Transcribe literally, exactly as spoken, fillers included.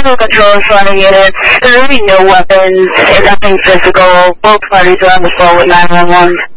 physical control is running in it. There are really no weapons, nothing physical. Both parties are on the phone with nine one one.